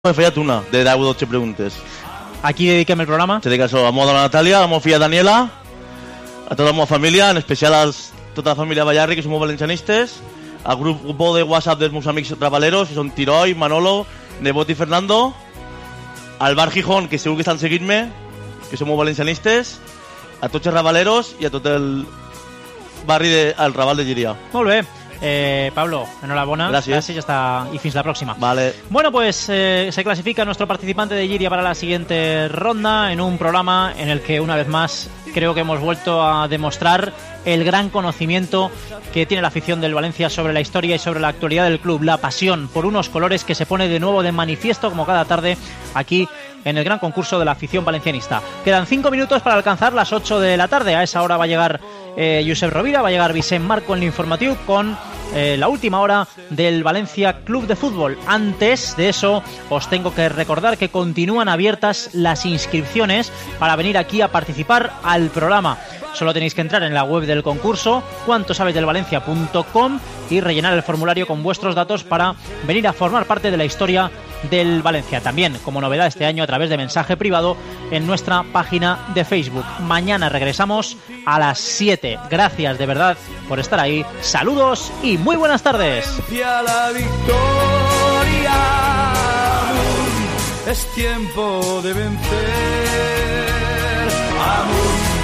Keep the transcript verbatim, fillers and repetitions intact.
he fallat una, de deu o dotze preguntes. A qui dediquem el programa? Se dedica això a la Natàlia, a la meva filla Daniela, a tota la meva família, en especial a tota la família Ballarri, que som molt valencianistes, al grup de WhatsApp dels meus amics rabaleros, que són Tiroi, Manolo, Nebot i Fernando, al Bar Gijón, que segur que estan seguint-me, que som molt valencianistes, a tots els rabaleros i a tot el barri del de, Raval de Llíria. Molt bé. Eh, Pablo, enhorabuena. Gracias. Gracias, ya está. Y fins la próxima. Vale. Bueno, pues eh, se clasifica nuestro participante de Llíria para la siguiente ronda en un programa en el que una vez más creo que hemos vuelto a demostrar el gran conocimiento que tiene la afición del Valencia sobre la historia y sobre la actualidad del club, la pasión por unos colores que se pone de nuevo de manifiesto como cada tarde aquí en el gran concurso de la afición valencianista. Quedan cinco minutos para alcanzar las ocho de la tarde. A esa hora va a llegar eh, Josep Rovira, va a llegar Vicent Marco en l'informatiu con eh, la última hora del Valencia Club de Fútbol. Antes de eso, os tengo que recordar que continúan abiertas las inscripciones para venir aquí a participar al programa. Solo tenéis que entrar en la web del concurso, cuanto sabes del valencia punto com, y rellenar el formulario con vuestros datos para venir a formar parte de la historia del Valencia. También, como novedad este año, a través de mensaje privado en nuestra página de Facebook. Mañana regresamos a las siete. Gracias de verdad por estar ahí. Saludos y muy buenas tardes. La victoria, es tiempo de vencer. Amor.